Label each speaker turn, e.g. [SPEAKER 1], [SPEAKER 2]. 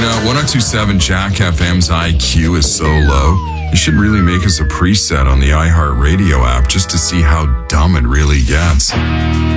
[SPEAKER 1] 1027 Jack FM's IQ is so low, you should really make us a preset on the iHeartRadio app just to see how dumb it really gets.